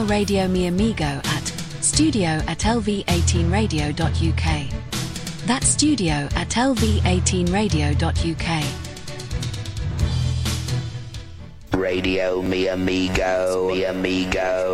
Radio Mi Amigo at studio@lv18radio.uk. That's studio@lv18radio.uk. Radio Mi Amigo, Mi Amigo.